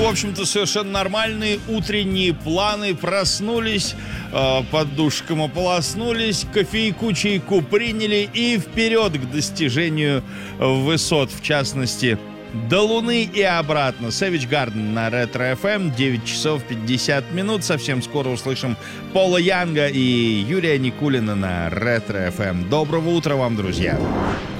в общем-то, совершенно нормальные утренние планы. Проснулись, под душком ополоснулись, кофейку, чайку приняли и вперед к достижению высот, в частности, до Луны и обратно. Savage Garden на Ретро FM, 9 часов 50 минут. Совсем скоро услышим Пола Янга и Юрия Никулина на Ретро FM. Доброго утра вам, друзья!